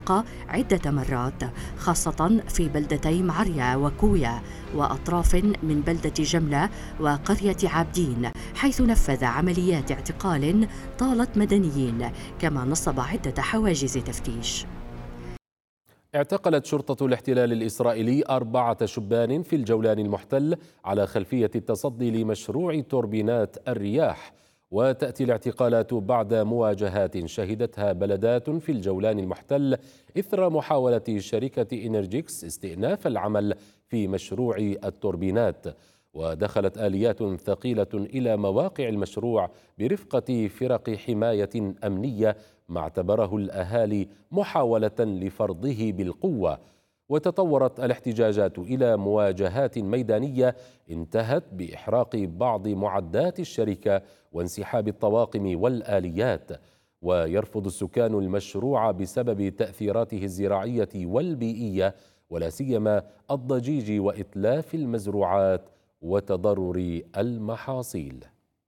عدة مرات، خاصة في بلدتي معريا وكويا وأطراف من بلدة جملة وقرية عابدين، حيث نفذ عمليات اعتقال طالت مدنيين، كما نصب عدة حواجز تفتيش. اعتقلت شرطة الاحتلال الإسرائيلي 4 شبان في الجولان المحتل على خلفية التصدي لمشروع توربينات الرياح، وتأتي الاعتقالات بعد مواجهات شهدتها بلدات في الجولان المحتل إثر محاولة شركة إنرجيكس استئناف العمل في مشروع التوربينات. ودخلت آليات ثقيلة إلى مواقع المشروع برفقة فرق حماية أمنية ما اعتبره الأهالي محاولة لفرضه بالقوة. وتطورت الاحتجاجات إلى مواجهات ميدانية انتهت بإحراق بعض معدات الشركة وانسحاب الطواقم والآليات. ويرفض السكان المشروع بسبب تأثيراته الزراعية والبيئية، ولا سيما الضجيج وإتلاف المزروعات وتضرر المحاصيل.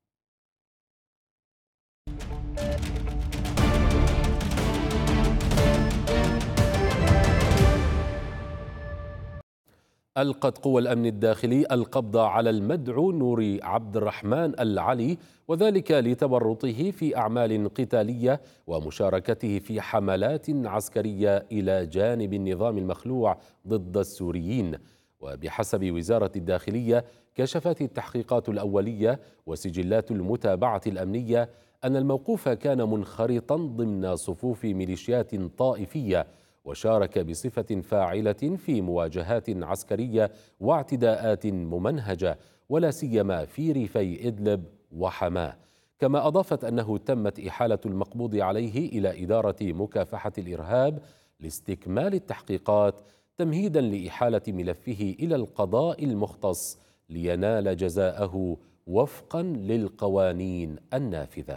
ألقت قوى الأمن الداخلي القبض على المدعو نوري عبد الرحمن العلي، وذلك لتورطه في أعمال قتالية ومشاركته في حملات عسكرية إلى جانب النظام المخلوع ضد السوريين. وبحسب وزارة الداخلية، كشفت التحقيقات الأولية وسجلات المتابعة الأمنية أن الموقوف كان منخرطا ضمن صفوف ميليشيات طائفية، وشارك بصفة فاعلة في مواجهات عسكرية واعتداءات ممنهجة، ولا سيما في ريفي إدلب وحماة. كما أضافت أنه تمت إحالة المقبوض عليه إلى إدارة مكافحة الإرهاب لاستكمال التحقيقات، تمهيدا لإحالة ملفه إلى القضاء المختص لينال جزاءه وفقا للقوانين النافذة.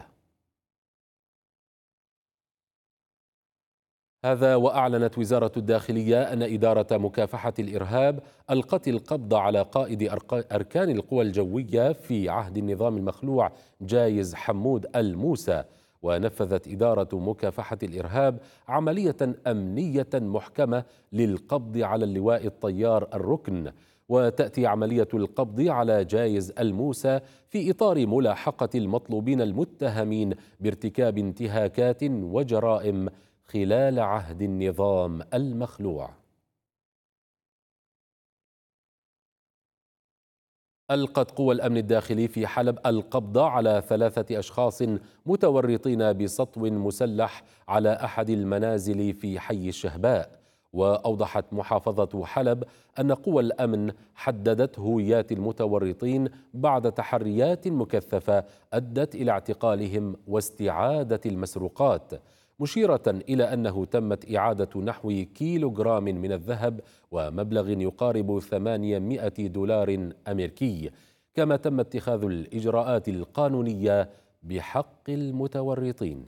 هذا وأعلنت وزارة الداخلية أن إدارة مكافحة الإرهاب ألقت القبض على قائد أركان القوى الجوية في عهد النظام المخلوع جايز حمود الموسى. ونفذت إدارة مكافحة الإرهاب عملية أمنية محكمة للقبض على اللواء الطيار الركن. وتأتي عملية القبض على جايز الموسى في إطار ملاحقة المطلوبين المتهمين بارتكاب انتهاكات وجرائم خلال عهد النظام المخلوع. ألقت قوى الأمن الداخلي في حلب القبض على 3 أشخاص متورطين بسطو مسلح على أحد المنازل في حي الشهباء. وأوضحت محافظة حلب أن قوى الأمن حددت هويات المتورطين بعد تحريات مكثفة أدت إلى اعتقالهم واستعادة المسروقات، مشيرة إلى أنه تمت إعادة نحو كيلوغرام من الذهب ومبلغ يقارب 800 دولار أمريكي. كما تم اتخاذ الإجراءات القانونية بحق المتورطين.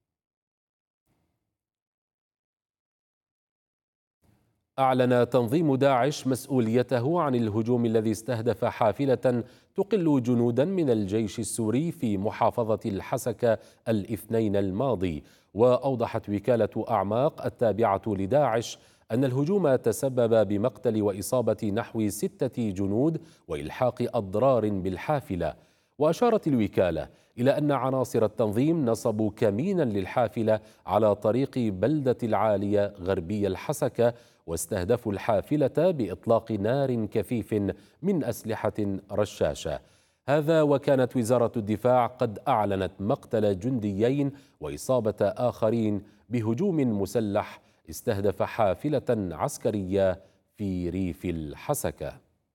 أعلن تنظيم داعش مسؤوليته عن الهجوم الذي استهدف حافلة تقل جنودا من الجيش السوري في محافظة الحسكة الاثنين الماضي. وأوضحت وكالة أعماق التابعة لداعش أن الهجوم تسبب بمقتل وإصابة نحو 6 جنود وإلحاق أضرار بالحافلة. وأشارت الوكالة إلى أن عناصر التنظيم نصبوا كمينا للحافلة على طريق بلدة العالية غربي الحسكة، واستهدفوا الحافلة بإطلاق نار كثيف من أسلحة رشاشة. هذا وكانت وزارة الدفاع قد أعلنت مقتل جنديين وإصابة آخرين بهجوم مسلح استهدف حافلة عسكرية في ريف الحسكة.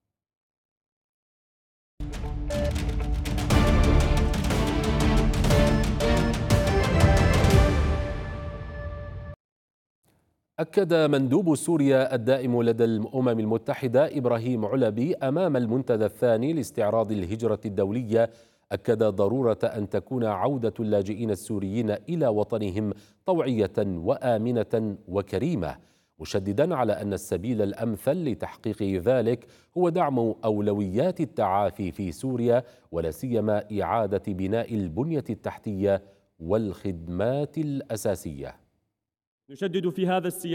أكد مندوب سوريا الدائم لدى الأمم المتحدة إبراهيم علبي أمام المنتدى الثاني لاستعراض الهجرة الدولية، أكد ضرورة أن تكون عودة اللاجئين السوريين إلى وطنهم طوعية وآمنة وكريمة، مشددا على أن السبيل الأمثل لتحقيق ذلك هو دعم أولويات التعافي في سوريا، ولا سيما إعادة بناء البنية التحتية والخدمات الأساسية. نشدد في هذا السياق